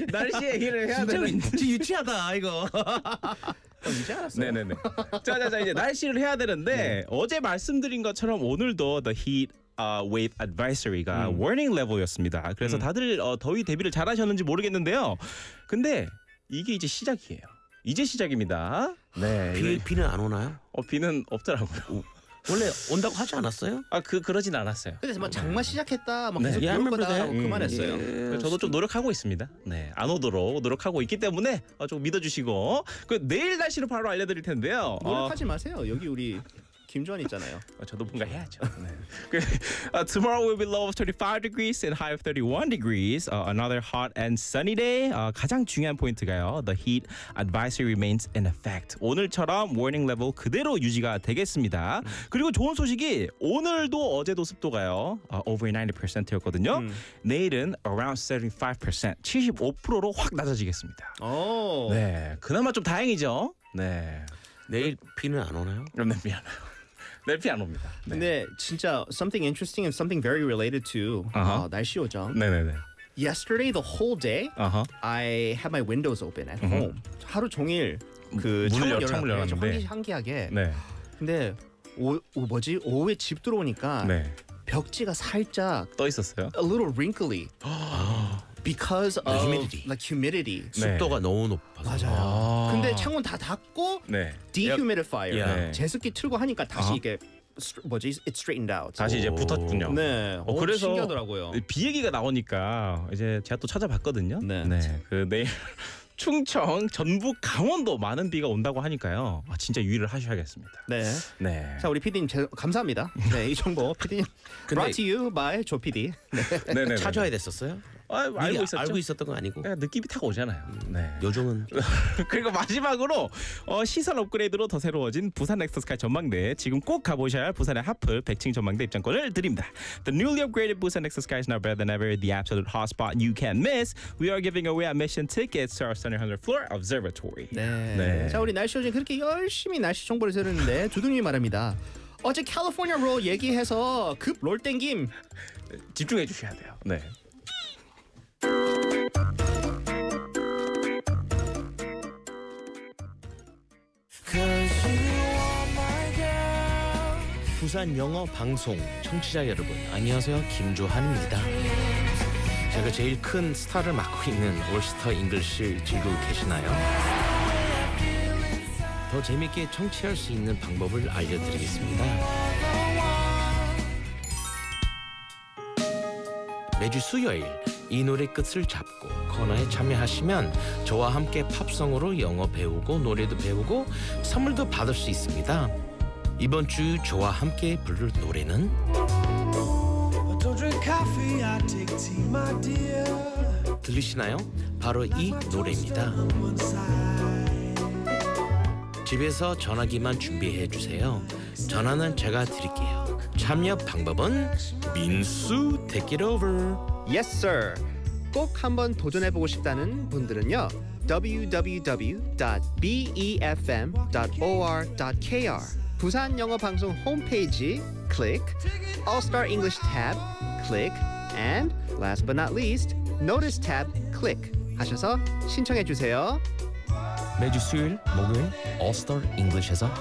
날씨 얘기를 해야 되는데 진짜 유치하다 이거. 이제 알았어요. 네네네. 자 이제 날씨를 해야 되는데 어제 말씀드린 것처럼 오늘도 the heat wave advisory가 warning level이었습니다. 그래서 다들 더위 대비를 잘하셨는지 모르겠는데요. 근데 이게 이제 시작이에요. 이제 시작입니다. 네. 비는 안 오나요? 비는 없더라고요. 원래 온다고 하지 않았어요? 그러진 않았어요. 근데 막 장마 시작했다, 막 네. 계속 예, 비 올 거다 네. 하고 그만했어요. 저도 좀 노력하고 있습니다. 네, 안 오도록 노력하고 있기 때문에 좀 믿어주시고 내일 날씨를 바로 알려드릴 텐데요. 노력하지 마세요. 여기 우리 김주환 있잖아요. 저도 뭔가 해야죠. 네. Tomorrow will be low of 35 degrees and high of 31 degrees. Another hot and sunny day. 가장 중요한 포인트가요. The heat advisory remains in effect. 오늘처럼 warning level 그대로 유지가 되겠습니다. 그리고 좋은 소식이 오늘도 어제도 습도가요. Over 90%였거든요. 내일은 around 75%, 75%로 확 낮아지겠습니다. 오. 네, 그나마 좀 다행이죠. 네. 내일 비는 안 오나요? 네, 미안해요. 내일 비 안 옵니다. 네. 근데 진짜 something interesting and something very related to 날씨 요정. 네네네. Yesterday, the whole day, I had my windows open at home. 하루 종일 그 창문을 창문 열었는데 열었는데. 환기하게. 네. 근데 오후에 집 들어오니까 네. 벽지가 살짝 떠 있었어요. a little wrinkly because of humidity. like humidity. 습도가 너무 높아서. 맞아요. 근데 창문 다 닫고 네. dehumidifier 네. 제습기 틀고 하니까 다시 이게 it straightened out. 다시 이제 붙었군요. 네. 그래서 신기하더라고요. 비 얘기가 나오니까 이제 제가 또 찾아봤거든요. 네. 내일 충청, 전북, 강원도 많은 비가 온다고 하니까요. 진짜 유의를 하셔야겠습니다. 네. 네. 자, 우리 PD님 감사합니다. 네, 이 정보 PD님 brought to you by 조 PD. 네. 네네. 찾아야 됐었어요? 알고 있었죠. 알고 있었던 건 아니고. 그냥 느낌이 탁 오잖아요. 네. 요즘은 그리고 마지막으로 시설 업그레이드로 더 새로워진 부산 넥서스카이 전망대 지금 꼭 가보셔야 할 부산의 하플 100층 전망대 입장권을 드립니다. The newly upgraded Busan Nexus Sky is now better than ever. The absolute hotspot you can't miss. We are giving away admission tickets to our stunning 100th floor observatory. 네. 자, 우리 날씨 요즘 그렇게 열심히 날씨 정보를 들었는데 두둥님이 말합니다. 어제 캘리포니아 롤 얘기해서 급 롤 땡김. 집중해 주셔야 돼요. 네. 부산 영어 방송 청취자 여러분 안녕하세요. 김조한입니다. 제가 제일 큰 스타를 맡고 있는 올스터 잉글리시 즐기고 계시나요? 더 재밌게 청취할 수 있는 방법을 알려드리겠습니다. 매주 수요일 이 노래 끝을 잡고 코너에 참여하시면 저와 함께 팝송으로 영어 배우고 노래도 배우고 선물도 받을 수 있습니다. 이번 주 저와 함께 부를 노래는 들리시나요? 바로 이 노래입니다. 집에서 전화기만 준비해 주세요. 전화는 제가 드릴게요. 참여 방법은 민수 take it over. Yes, sir. 꼭 한번 도전해보고 싶다는 분들은요. www.befm.or.kr 부산 영어 방송 홈페이지 click All Star English tab click and last but not least Notice tab click 하셔서 신청해 주세요. 매주 수요일, 목요일 All Star English에서